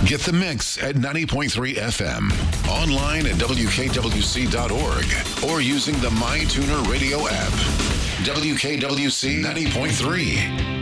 Get the mix at 90.3 FM, online at WKWC.org, or using the MyTuner radio app. WKWC 90.3.